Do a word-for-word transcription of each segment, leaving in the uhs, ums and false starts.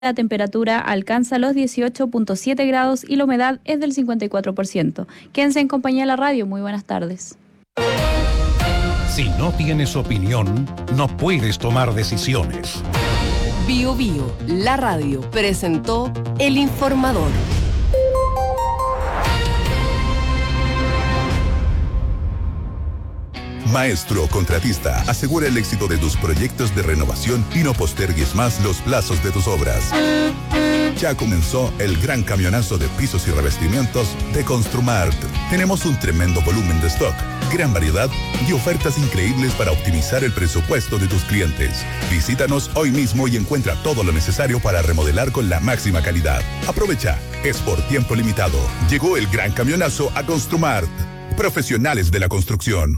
La temperatura alcanza los dieciocho punto siete grados y la humedad es del cincuenta y cuatro por ciento. Quédense en compañía de la radio. Muy buenas tardes. Si no tienes opinión, no puedes tomar decisiones. Bio Bio, la radio, presentó El Informador. Maestro Contratista, asegura el éxito de tus proyectos de renovación y no postergues más los plazos de tus obras. Ya comenzó el gran camionazo de pisos y revestimientos de Construmart. Tenemos un tremendo volumen de stock, gran variedad y ofertas increíbles para optimizar el presupuesto de tus clientes. Visítanos hoy mismo y encuentra todo lo necesario para remodelar con la máxima calidad. Aprovecha, es por tiempo limitado. Llegó el gran camionazo a Construmart. Profesionales de la construcción.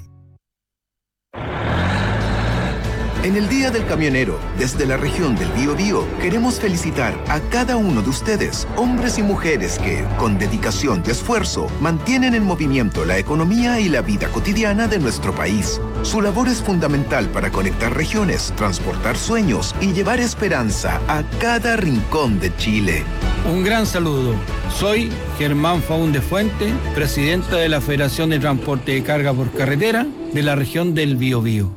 En el Día del Camionero, desde la región del Biobío, queremos felicitar a cada uno de ustedes, hombres y mujeres que, con dedicación y esfuerzo, mantienen en movimiento la economía y la vida cotidiana de nuestro país. Su labor es fundamental para conectar regiones, transportar sueños y llevar esperanza a cada rincón de Chile. Un gran saludo. Soy Germán Faúndez Fuente, presidente de la Federación de Transporte de Carga por Carretera de la región del Biobío.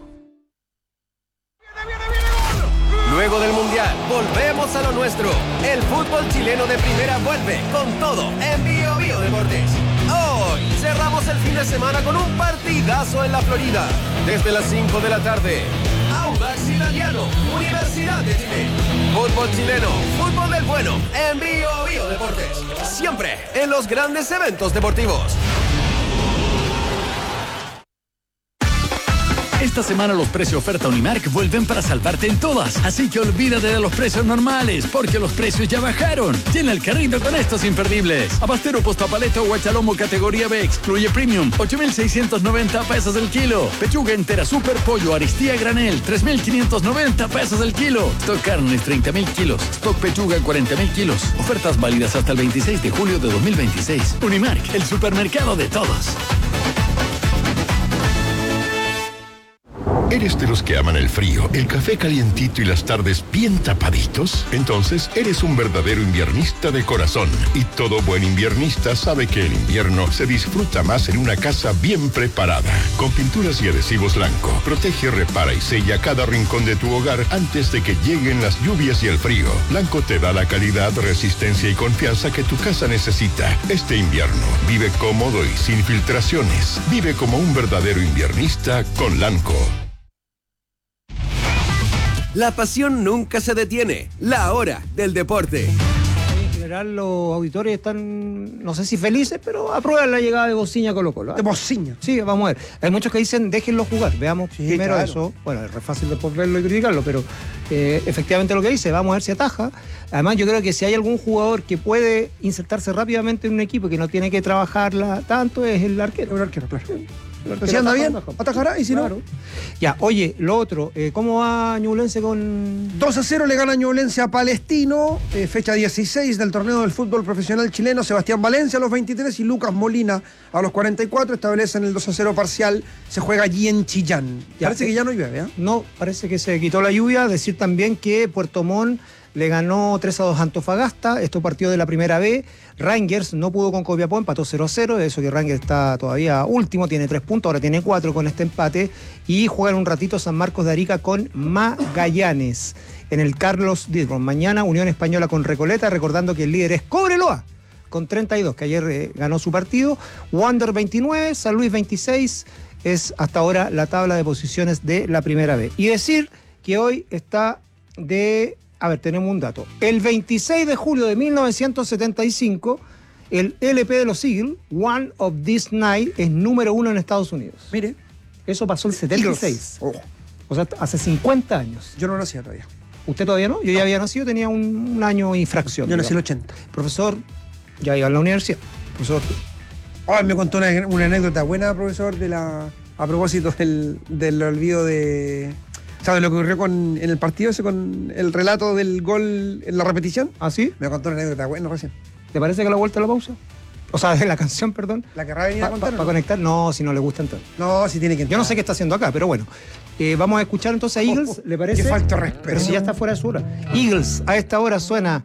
Luego del Mundial, volvemos a lo nuestro. El fútbol chileno de primera vuelve con todo en Bio Bio Deportes. Hoy cerramos el fin de semana con un partidazo en la Florida. Desde las cinco de la tarde, Audax Italiano, Universidad de Chile. Fútbol chileno, fútbol del bueno, en Bio Bio Deportes. Siempre en los grandes eventos deportivos. Esta semana los precios oferta Unimark vuelven para salvarte en todas, así que olvídate de los precios normales, porque los precios ya bajaron. Llena el carrito con estos imperdibles. Abastero postapaleto Guachalomo categoría B excluye premium, ocho mil seiscientos noventa pesos el kilo. Pechuga entera super pollo Aristía granel, tres mil quinientos noventa pesos el kilo. Stock carnes treinta mil kilos, stock pechuga cuarenta mil kilos. Ofertas válidas hasta el veintiséis de julio de dos mil veintiséis. Unimark, el supermercado de todos. ¿Eres de los que aman el frío, el café calientito y las tardes bien tapaditos? Entonces, eres un verdadero inviernista de corazón. Y todo buen inviernista sabe que el invierno se disfruta más en una casa bien preparada. Con pinturas y adhesivos Lanco, protege, repara y sella cada rincón de tu hogar antes de que lleguen las lluvias y el frío. Lanco te da la calidad, resistencia y confianza que tu casa necesita. Este invierno, vive cómodo y sin filtraciones. Vive como un verdadero inviernista con Lanco. La pasión nunca se detiene. La hora del deporte. En general los auditores están, no sé si felices, pero aprueban la llegada de Bociña a Colo-Colo. ¿eh? De Bociña. Sí, vamos a ver. Hay muchos que dicen déjenlo jugar. Veamos sí, primero claro. eso. Bueno, es re fácil después verlo y criticarlo, pero eh, efectivamente lo que dice, vamos a ver si ataja. Además, yo creo que si hay algún jugador que puede insertarse rápidamente en un equipo que no tiene que trabajarla tanto, es el arquero. El arquero, claro. Si anda bien, atajará y si claro. no. Ya, oye, lo otro, eh, ¿cómo va Ñublense con...? dos a cero le gana Ñublense a Palestino, eh, fecha dieciséis del torneo del fútbol profesional chileno. Sebastián Valencia a los veintitrés y Lucas Molina a los cuarenta y cuatro establecen el dos a cero parcial. Se juega allí en Chillán. Ya, parece eh, que ya no llueve, ¿eh? No, parece que se quitó la lluvia. Decir también que Puerto Montt le ganó tres a dos a Antofagasta, esto partió de la primera B. Rangers no pudo con Copiapó, empató cero a cero, eso que Rangers está todavía último, tiene tres puntos, ahora tiene cuatro con este empate. Y juegan un ratito San Marcos de Arica con Magallanes en el Carlos Didron. Mañana Unión Española con Recoleta, recordando que el líder es Cobreloa con treinta y dos, que ayer eh, ganó su partido. Wander veintinueve, San Luis veintiséis, es hasta ahora la tabla de posiciones de la primera B. Y decir que hoy está de... A ver, tenemos un dato. El veintiséis de julio de mil novecientos setenta y cinco, el L P de los Eagles, One of This Night, es número uno en Estados Unidos. Mire. Eso pasó el setenta y seis. Oh. O sea, hace cincuenta años. Yo no nacía todavía. ¿Usted todavía no? Yo ya había nacido, tenía un, un año y fracción. Yo nací en el ochenta. Profesor, ya iba a la universidad. Profesor. Ay, me contó una, una anécdota buena, profesor, de la a propósito del, del olvido de... ¿Sabes lo que ocurrió con, en el partido ese con el relato del gol en la repetición? ¿Ah, sí? Me contó una anécdota buena recién. ¿Te parece que a la vuelta a la pausa? O sea, de la canción, perdón. ¿La querrá venir a Para contar? pa, o no? pa conectar, no, si no le gusta entrar. No, si tiene que entrar. Yo no sé qué está haciendo acá, pero bueno. Eh, vamos a escuchar entonces a Eagles, ¿le parece? Qué falta de respeto. Pero si ya está fuera de su hora. Eagles, a esta hora suena